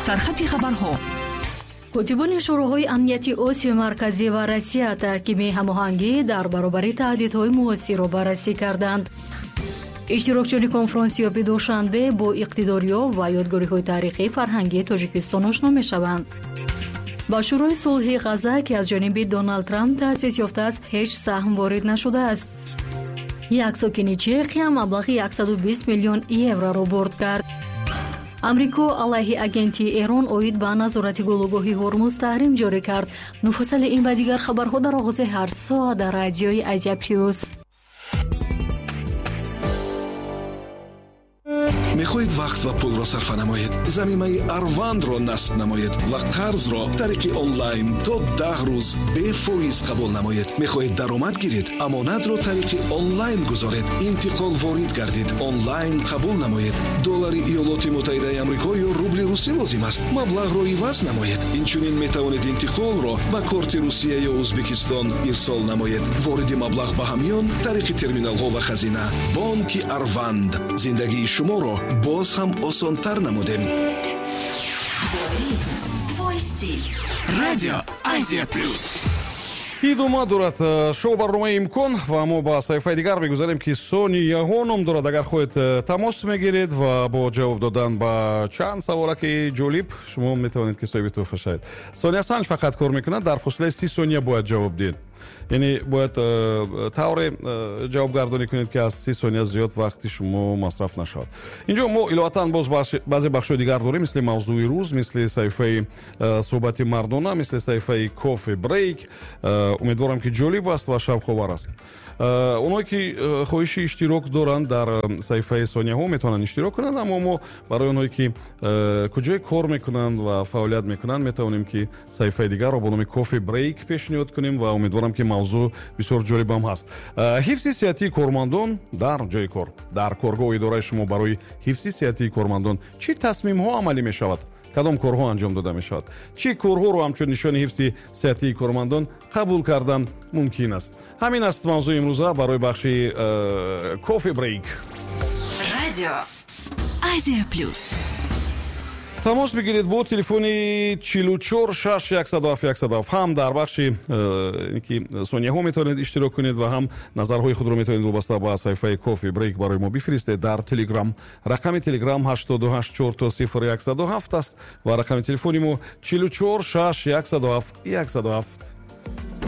سرخط خبرها. کتیبان شوراهای امنیتی آسیا مرکزی و روسیه تحکیم هماهنگی در برابر تهدیدهای معاصر را بررسی کردند. اشتراکچیان کنفرانس یابی دوشنبه با اقتداریاب و یادگاری‌های تاریخی فرهنگی تاجیکستان آشنا می‌شوند. با شورای صلح غزه که از جانب دونالد ترامپ تأسیس یافته است هیچ سهم وارد نشده است. یک ساکن چخیا مبلغ 120 میلیون یورو را برد کرد. امریکا علیه اگنتی ایران اوید به نظارت گلوگاهی هرمز تحریم جاری کرد. مفصل این و دیگر خبرها در آغاز هر ساعت در رادیوی آسیا پلاس. میخواهید وقت و پول را صرف نمایید، ضمیمه اروند را نصب نمایید و قرض را طریق آنلاین تا 10 روز بے فایز قبول نمایید. میخواهید درآمد گیرید، امانت را طریق آنلاین گذارید، انتقال وارد گردید، آنلاین قبول نمایید. دلار ایالات متحده آمریکا یا روبل روسی لازم است، مبلغ را عوض نمایید. اینچنین میتوانید انتقال را با کارت روسیه یا ازبکستان ارسال نمایید. وارد مبلغ به همیان طریق ترمینال ها و خزینه. بانک اروند زندگی شما را باز هم آسان‌تر نمودیم. رادیو آسیا پلاس. идома дорад шоу барномаи имкон ва мо ба саҳифаи дигар мегузарем ки сонияҳо ном дорад. агар хоҳед тамос мегиред ва бо ҷавоб додан ба чанд саволаки ҷолиб шумо метавонед ки соҳиби тӯҳфа шавед. сония санҷ фақат кор мекунад, дар фосилаи 30 сония бояд ҷавоб диҳед. яъне бояд тавре ҷавобгардонӣ кунед ки аз 30 сония зиёд вақти шумо масраф нашавад. инҷо мо иловатан боз баъзе бахшҳои дигар дорем, мисли мавзӯи рӯз, мисли саҳифаи суҳбати мардона, мисли саҳифаи кофе брейк. умедворам ки ҷолиб аст ва шавқовар аст. онҳое ки хоҳиши иштирок доранд дар саҳифаи сониyaҳо метавонанд иштирок кунанд, аммо мо барои онҳое ки куҷое кор мекунанд ва фаъолият мекунанд метавонем ки саҳифаи дигарро бо номи кофе брейк пешниҳод кунем ва умедворам ки мавзӯъ бисёр ҷолибам ҳаст. ҳифзи сеҳатии кормандон дар ҷои кор. дар коргоҳу идораи шумо барои ҳифзи сеҳатии кормандон чӣ тасмимҳо амалӣ мешавад? кадом корҳо анҷом дода мешавад? чӣ корҳоро ҳамчун нишони ҳифзи сеҳатии кормандон қабул кардан мумкин аст? ҳамин аст мавзӯи имрӯза барои бахши кофе брейк. радио آسیا پلاس. тамос бигиред бо телефони 44 6 107 107. ҳам дар бахши ки сонияҳо метавонед иштирок кунед ва ҳам назарҳои худро метавонед вобаста ба саҳифаи кофе брейк барои мо бифиристед дар телеграм. рақами телеграм 884 аст ва рақами телефони мо 44 6 107 107.